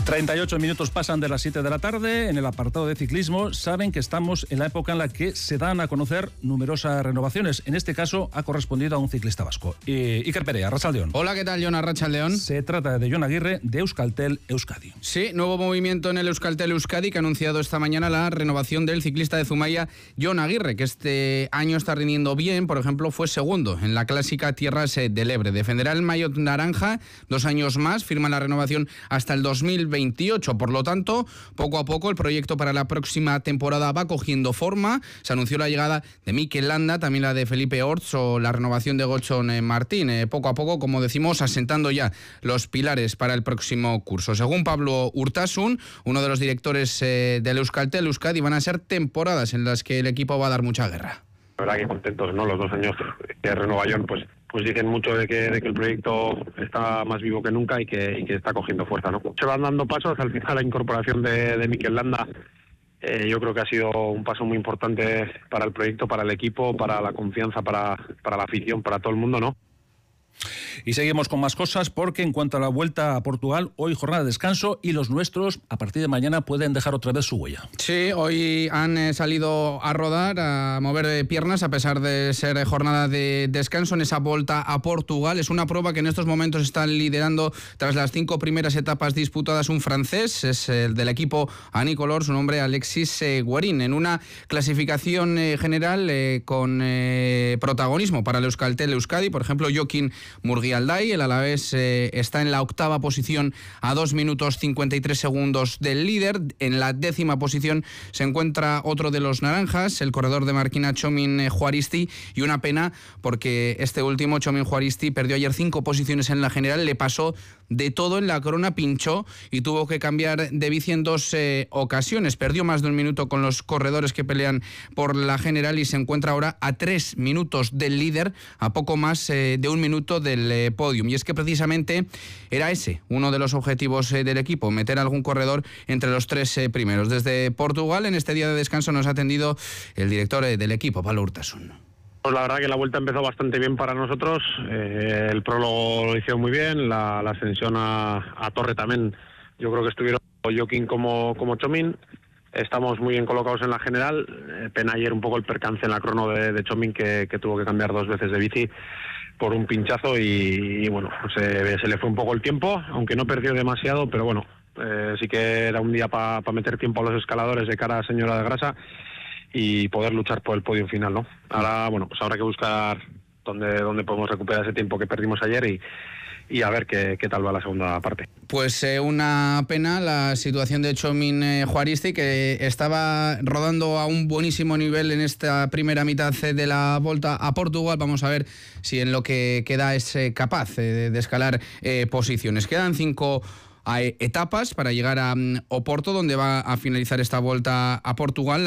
38 minutos pasan de las 7 de la tarde. En el apartado de ciclismo saben que estamos en la época en la que se dan a conocer numerosas renovaciones. En este caso ha correspondido a un ciclista vasco. Iker Perea, arratsaldeon. Hola, ¿qué tal, Jon? Arratsaldeon. Se trata de Jon Aguirre, de Euskaltel Euskadi. Sí, nuevo movimiento en el Euskaltel Euskadi, que ha anunciado esta mañana la renovación del ciclista de Zumaia, Jon Aguirre, que este año está rindiendo bien. Por ejemplo, fue segundo en la clásica Tierras del Ebre. Defenderá el maillot naranja 2 años más, firma la renovación hasta el 2028. Por lo tanto, poco a poco el proyecto para la próxima temporada va cogiendo forma. Se anunció la llegada de Mikel Landa, también la de Felipe Orts o la renovación de Gochon Martín. Poco a poco, como decimos, asentando ya los pilares para el próximo curso. Según Pablo Urtasun, uno de los directores del Euskaltel Euskadi, van a ser temporadas en las que el equipo va a dar mucha guerra. La verdad que contentos, ¿no? Los 2 años que renueva Jon, pues dicen mucho de que el proyecto está más vivo que nunca y que está cogiendo fuerza, ¿no? Se van dando pasos. Al final la incorporación de Mikel Landa yo creo que ha sido un paso muy importante para el proyecto, para el equipo, para la confianza, para la afición, para todo el mundo, ¿no? Y seguimos con más cosas, porque en cuanto a la vuelta a Portugal, hoy jornada de descanso y los nuestros a partir de mañana pueden dejar otra vez su huella. Sí, hoy han salido a rodar, a mover piernas, a pesar de ser jornada de descanso en esa vuelta a Portugal. Es una prueba que en estos momentos están liderando tras las 5 primeras etapas disputadas un francés, es el del equipo Anicolor, su nombre Alexis Guerin, en una clasificación general con protagonismo para el Euskaltel Euskadi. Por ejemplo, Joaquín Murguialdai, el alavés, está en la 8ª posición a 2 minutos 53 segundos del líder. En la 10ª posición se encuentra otro de los naranjas, el corredor de Marquina, Txomin Juaristi, y una pena porque este último, Txomin Juaristi, perdió ayer 5 posiciones en la general, le pasó de todo en la corona, pinchó y tuvo que cambiar de bici en 2 ocasiones. Perdió más de 1 minuto con los corredores que pelean por la general y se encuentra ahora a 3 minutos del líder, a poco más de 1 minuto del podium. Y es que precisamente era ese uno de los objetivos del equipo, meter a algún corredor entre los 3 primeros. Desde Portugal, en este día de descanso, nos ha atendido el director del equipo, Pablo Urtasun. Pues la verdad que la vuelta empezó bastante bien para nosotros. El prólogo lo hicieron muy bien, la ascensión a Torre también. Yo creo que estuvieron Joaquín como Txomin. Estamos muy bien colocados en la general. Pena ayer un poco el percance en la crono de Txomin, que tuvo que cambiar 2 veces de bici por un pinchazo y bueno, se le fue un poco el tiempo, aunque no perdió demasiado, pero bueno, sí que era un día para meter tiempo a los escaladores de cara a Señora de Grasa y poder luchar por el podio final, ¿no? Ahora, bueno, pues habrá que buscar dónde podemos recuperar ese tiempo que perdimos ayer y a ver qué tal va la segunda parte. Pues una pena la situación de Txomin Juaristi, que estaba rodando a un buenísimo nivel en esta primera mitad de la Volta a Portugal. Vamos a ver si en lo que queda es capaz de escalar posiciones. Quedan 5 etapas para llegar a Oporto, donde va a finalizar esta Volta a Portugal.